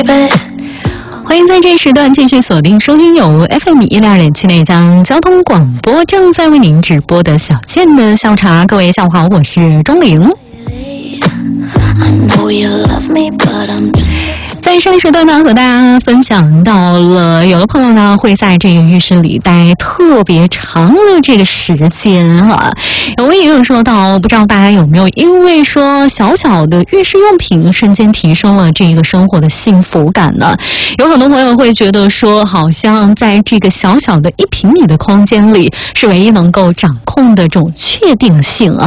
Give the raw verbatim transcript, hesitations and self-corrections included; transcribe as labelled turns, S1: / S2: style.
S1: baby。
S2: 欢迎在这时段继续锁定收听由 F M 一零二点七内江交通广播正在为您直播的小健的下午茶。各位下午好，我是钟玲。在上一时段呢，和大家分享到了，有的朋友呢会在这个浴室里待特别长的这个时间啊。我也有说到，不知道大家有没有因为说小小的浴室用品瞬间提升了这个生活的幸福感呢？有很多朋友会觉得说，好像在这个小小的一平米的空间里，是唯一能够掌控的这种确定性啊。